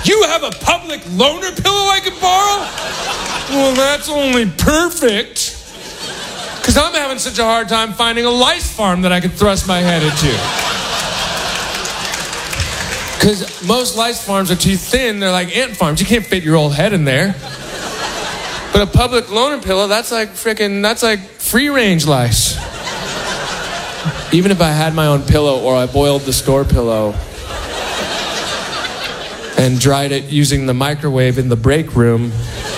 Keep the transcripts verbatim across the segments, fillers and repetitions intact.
You have a public loaner pillow I can borrow? Well, that's only perfect. Because I'm having such a hard time finding a lice farm that I can thrust my head into. Because most lice farms are too thin. They're like ant farms. You can't fit your old head in there. But a public loaner pillow, that's like frickin', that's like free range lice. Even if I had my own pillow or I boiled the store pillow and dried it using the microwave in the break room,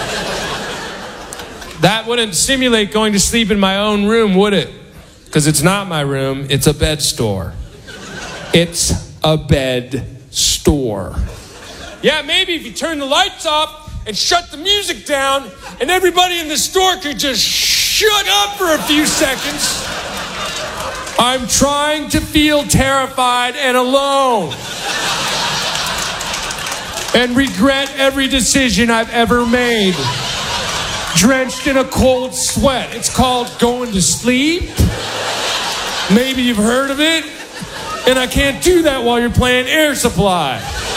that wouldn't simulate going to sleep in my own room, would it? Because it's not my room, it's a bed store. It's a bed store. Yeah, maybe if you turn the lights off and shut the music down and everybody in the store could just shut up for a few seconds. I'm trying to feel terrified and alone and regret every decision I've ever made. Drenched in a cold sweat. It's called going to sleep. Maybe you've heard of it. And I can't do that while you're playing Air Supply.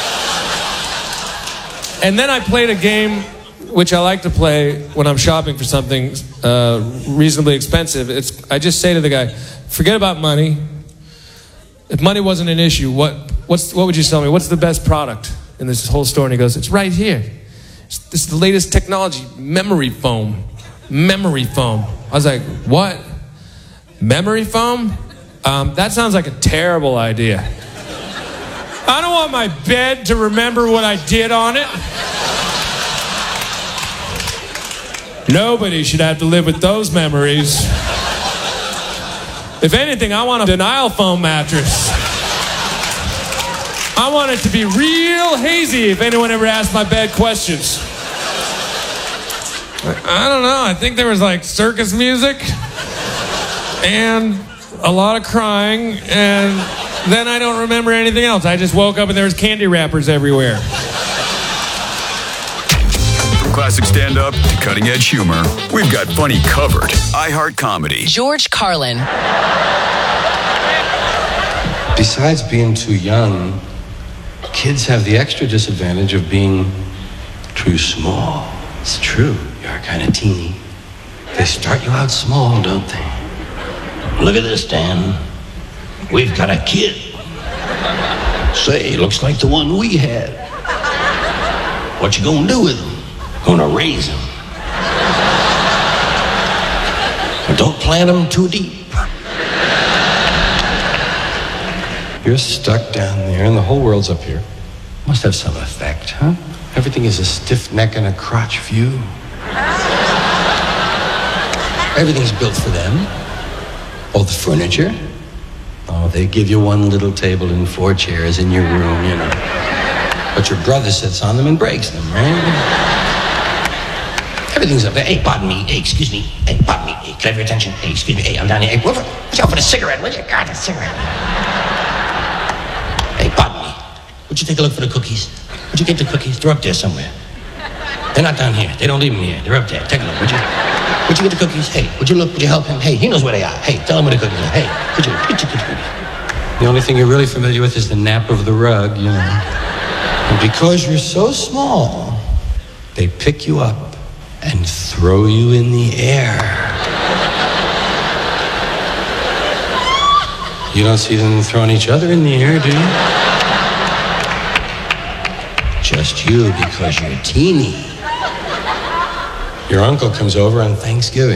And then I played a game which I like to play when I'm shopping for something uh, reasonably expensive. It's I just say to the guy, forget about money. If money wasn't an issue, what what's what would you sell me? What's the best product in this whole store? And he goes, it's right here. It's, this is the latest technology, memory foam. Memory foam. I was like, what? Memory foam? Um, that sounds like a terrible idea. I don't want my bed to remember what I did on it. Nobody should have to live with those memories. If anything, I want a denial foam mattress. I want it to be real hazy if anyone ever asked my bed questions. I don't know. I think there was like circus music and a lot of crying, and then I don't remember anything else. I just woke up and there was candy wrappers everywhere. From classic stand-up to cutting-edge humor, we've got funny covered. iHeart Comedy. George Carlin. Besides being too young, kids have the extra disadvantage of being too small. It's true. You're kind of teeny. They start you out small, don't they? Look at this, Dan. We've got a kid. Say, looks like the one we had. What you gonna do with him? Gonna raise him. But don't plant him too deep. You're stuck down there and the whole world's up here. Must have some effect, huh? Everything is a stiff neck and a crotch view. Everything's built for them. All the furniture. Oh, they give you one little table and four chairs in your room, you know. But your brother sits on them and breaks them, right? Everything's up there. Hey, pardon me. Hey, excuse me. Hey, pardon me. Hey, can I have your attention? Hey, excuse me. Hey, I'm down here. Hey, watch out for the cigarette, will you? God, the cigarette. Hey, pardon me. Would you take a look for the cookies? Would you get the cookies? They're up there somewhere. They're not down here. They don't leave them here. They're up there. Take a look, would you? Would you get the cookies? Hey, would you look? Would you help him? Hey, he knows where they are. Hey, tell him where the cookies are. Hey, could you get your cookies? The only thing you're really familiar with is the nap of the rug, you know. And because you're so small, they pick you up and throw you in the air. You don't see them throwing each other in the air, do you? Just you, because you're teeny. Your uncle comes over on Thanksgiving.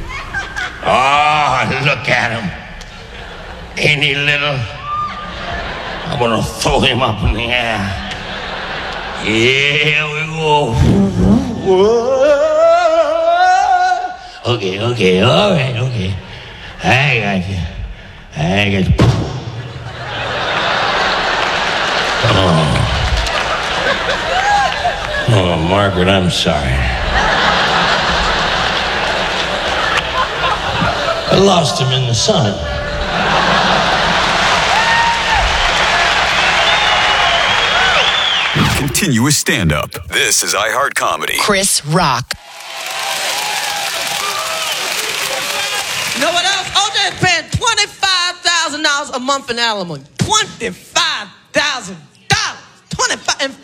Oh, look at him. Ain't he little? I'm gonna throw him up in the air. Here we go. Okay, okay, all right, okay. I got you. I got you. Oh. Oh, Margaret, I'm sorry. I lost him in the sun. Continuous stand-up. This is iHeart Comedy. Chris Rock. You know what else? O J's paying twenty-five thousand dollars a month in alimony. twenty-five thousand dollars. twenty-five